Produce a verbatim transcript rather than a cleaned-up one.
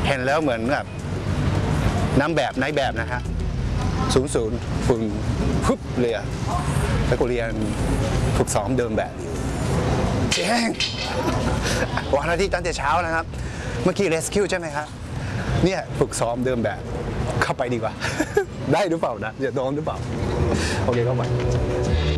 เห็นแล้วเหมือนแบบน้ำแบบนายแบบนะฮะศูนย์ศูนย์ฝุ่นปุ๊บเลยอะแล้วก็เรียนฝึกซ้อมเดิมแบบอยู่เจ๊งวันอาทิตย์ตั้งแต่เช้านะครับเมื่อกี้เรสคิวใช่ไหมครับเนี่ยฝึกซ้อมเดิมแบบเข้าไปดีกว่าได้หรือเปล่านะจะโดนหรือเปล่าโอเคเข้าไป